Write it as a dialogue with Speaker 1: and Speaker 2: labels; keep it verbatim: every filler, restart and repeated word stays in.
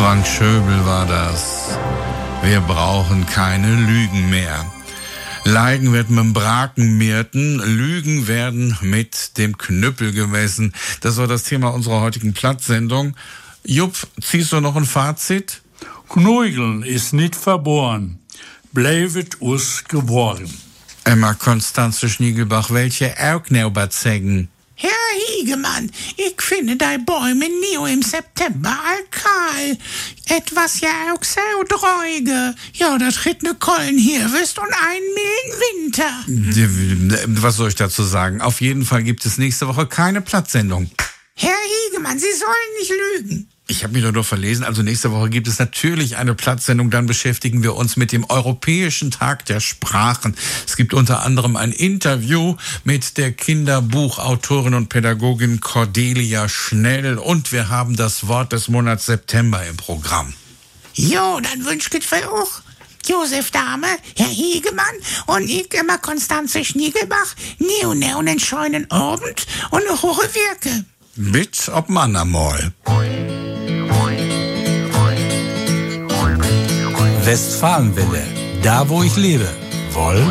Speaker 1: Frank Schöbel war das. Wir brauchen keine Lügen mehr. Leigen wird mit dem Brakenmirten, Lügen werden mit dem Knüppel gemessen. Das war das Thema unserer heutigen Platzsendung. Jupp, ziehst du noch ein Fazit?
Speaker 2: Knuigeln ist nicht verboren, bleibt us geworden.
Speaker 1: Emma Constanze Schniegelbach, welche Erknauber zeigen?
Speaker 3: Herr Hiegemann, ich finde die Bäume nie im September alkal. Etwas ja auch so dreuge. Ja, da tritt ne Kollen hier wisst und ein milden Winter.
Speaker 1: Was soll ich dazu sagen? Auf jeden Fall gibt es nächste Woche keine Platzsendung.
Speaker 3: Herr Hiegemann, Sie sollen nicht lügen.
Speaker 1: Ich habe mich doch nur verlesen. Also nächste Woche gibt es natürlich eine Platzsendung. Dann beschäftigen wir uns mit dem Europäischen Tag der Sprachen. Es gibt unter anderem ein Interview mit der Kinderbuchautorin und Pädagogin Cordelia Schnell. Und wir haben das Wort des Monats September im Programm.
Speaker 3: Jo, dann wünsch ich für auch Josef Dahme, Herr Hiegemann und ich immer Constanze Schniegelbach, nie und ne und einen schönen Abend und eine hohe Wirke.
Speaker 1: Mit ob man einmal.
Speaker 4: Westfalenwelle, da wo ich lebe. Woll?